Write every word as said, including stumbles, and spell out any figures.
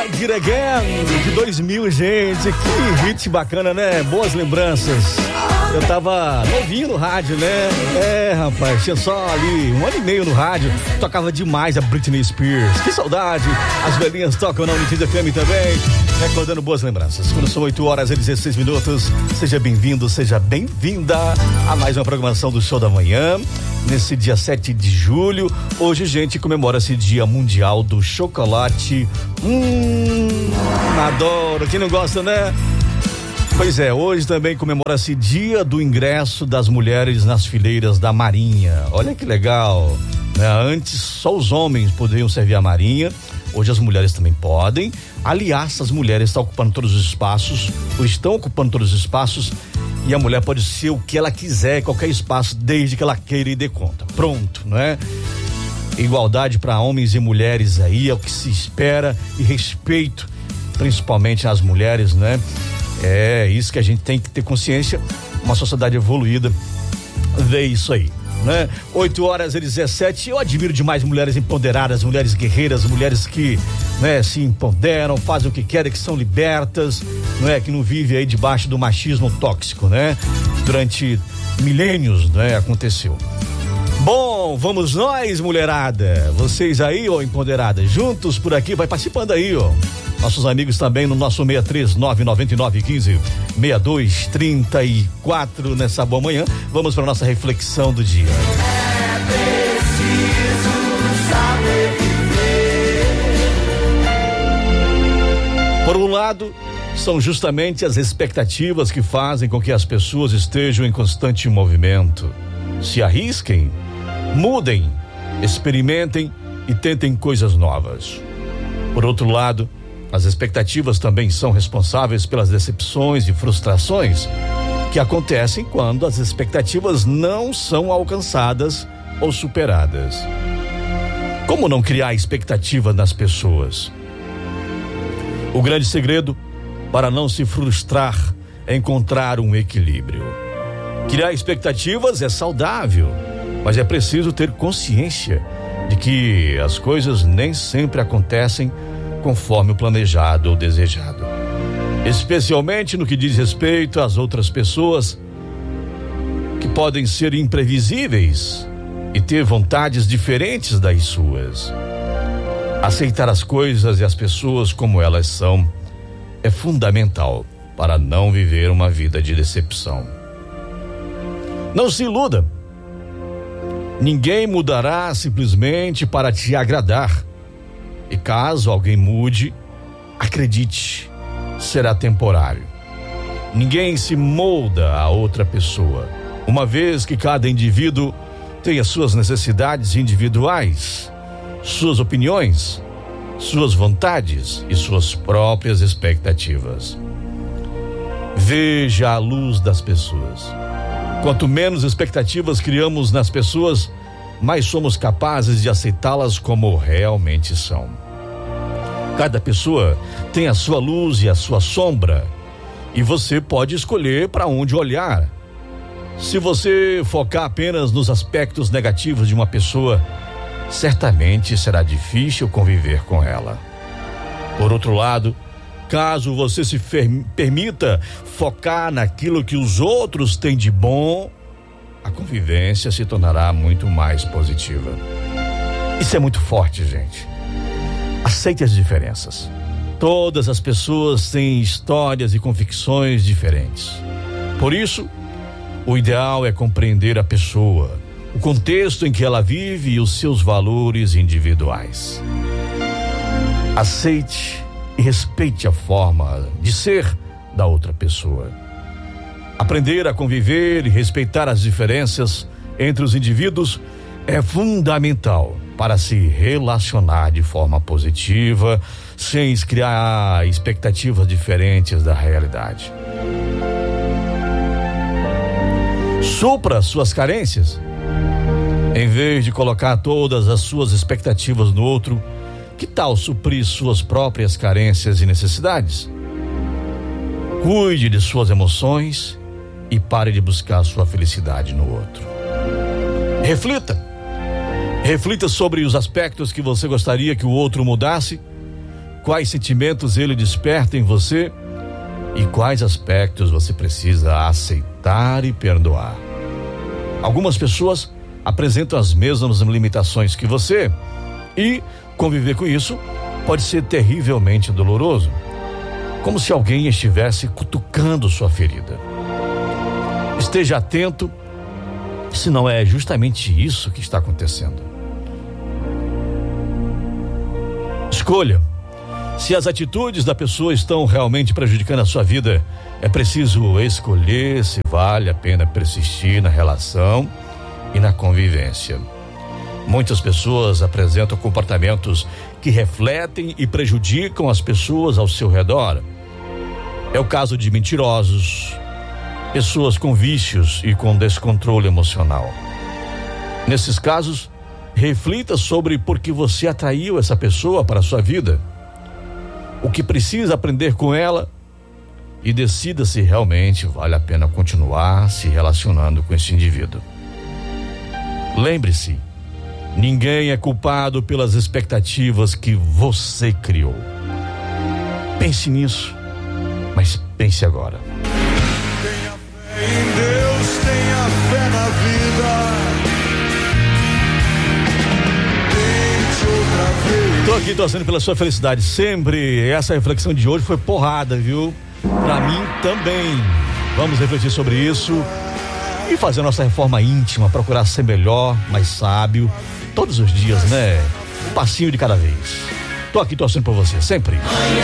Strike It Again de dois mil, gente. Que hit bacana, né? Boas lembranças. Eu tava novinho no rádio, né? É, rapaz, tinha só ali um ano e meio no rádio. Tocava demais a Britney Spears. Que saudade. As velhinhas tocam na United F M também. Recordando boas lembranças. Quando são oito horas e dezesseis minutos. Seja bem-vindo, seja bem-vinda a mais uma programação do Show da Manhã. Nesse dia sete de julho. Hoje, gente, comemora-se Dia Mundial do Chocolate. Hum, adoro. Quem não gosta, né? Pois é, hoje também comemora-se Dia do Ingresso das Mulheres nas Fileiras da Marinha. Olha que legal, né? Antes só os homens podiam servir a Marinha, hoje as mulheres também podem. Aliás, as mulheres estão ocupando todos os espaços, ou estão ocupando todos os espaços, e a mulher pode ser o que ela quiser, qualquer espaço, desde que ela queira e dê conta. Pronto, não é? Igualdade para homens e mulheres aí é o que se espera, e respeito, principalmente às mulheres, né? É isso que a gente tem que ter consciência. Uma sociedade evoluída vê isso aí, né? oito horas e dezessete. Eu admiro demais mulheres empoderadas, mulheres guerreiras, mulheres que, né, se empoderam, fazem o que querem, que são libertas, não é? Que não vivem aí debaixo do machismo tóxico, né? Durante milênios, né? Aconteceu. Bom, vamos nós, mulherada. Vocês aí, ó, empoderadas, juntos por aqui, vai participando aí, ó. Nossos amigos também no nosso seis três nove nove nove um cinco seis dois três quatro nessa boa manhã. Vamos para nossa reflexão do dia. É preciso saber viver. Por um lado, são justamente as expectativas que fazem com que as pessoas estejam em constante movimento. Se arrisquem, mudem, experimentem e tentem coisas novas. Por outro lado, as expectativas também são responsáveis pelas decepções e frustrações que acontecem quando as expectativas não são alcançadas ou superadas. Como não criar expectativa nas pessoas? O grande segredo para não se frustrar é encontrar um equilíbrio. Criar expectativas é saudável, mas é preciso ter consciência de que as coisas nem sempre acontecem conforme o planejado ou desejado, especialmente no que diz respeito às outras pessoas, que podem ser imprevisíveis e ter vontades diferentes das suas. Aceitar as coisas e as pessoas como elas são é fundamental para não viver uma vida de decepção. Não se iluda. Ninguém mudará simplesmente para te agradar. E caso alguém mude, acredite, será temporário. Ninguém se molda a outra pessoa, uma vez que cada indivíduo tem as suas necessidades individuais, suas opiniões, suas vontades e suas próprias expectativas. Veja a luz das pessoas. Quanto menos expectativas criamos nas pessoas, mais somos capazes de aceitá-las como realmente são. Cada pessoa tem a sua luz e a sua sombra, e você pode escolher para onde olhar. Se você focar apenas nos aspectos negativos de uma pessoa, certamente será difícil conviver com ela. Por outro lado, caso você se permita focar naquilo que os outros têm de bom, a convivência se tornará muito mais positiva. Isso é muito forte, gente. Aceite as diferenças. Todas as pessoas têm histórias e convicções diferentes. Por isso, o ideal é compreender a pessoa, o contexto em que ela vive e os seus valores individuais. Aceite e respeite a forma de ser da outra pessoa. Aprender a conviver e respeitar as diferenças entre os indivíduos é fundamental para se relacionar de forma positiva, sem criar expectativas diferentes da realidade. Supra suas carências. Em vez de colocar todas as suas expectativas no outro, que tal suprir suas próprias carências e necessidades? Cuide de suas emoções e pare de buscar sua felicidade no outro. Reflita. Reflita sobre os aspectos que você gostaria que o outro mudasse. quais sentimentos ele desperta em você e quais aspectos você precisa aceitar e perdoar. Algumas pessoas apresentam as mesmas limitações que você e conviver com isso pode ser terrivelmente doloroso, como se alguém estivesse cutucando sua ferida. Esteja atento se não é justamente isso que está acontecendo. Escolha. Se as atitudes da pessoa estão realmente prejudicando a sua vida, é preciso escolher se vale a pena persistir na relação e na convivência. Muitas pessoas apresentam comportamentos que refletem e prejudicam as pessoas ao seu redor. É o caso de mentirosos, pessoas com vícios e com descontrole emocional. Nesses casos, reflita sobre por que você atraiu essa pessoa para a sua vida, o que precisa aprender com ela e decida se realmente vale a pena continuar se relacionando com esse indivíduo. Lembre-se, ninguém é culpado pelas expectativas que você criou. Pense nisso, mas pense agora. Tenha fé em Deus, tenha fé na vida. Tente outra vez. Tô aqui torcendo pela sua felicidade sempre. Essa reflexão de hoje foi porrada, viu? Pra mim também. Vamos refletir sobre isso e fazer nossa reforma íntima, procurar ser melhor, mais sábio, todos os dias, né? Um passinho de cada vez. Tô aqui torcendo por você, sempre.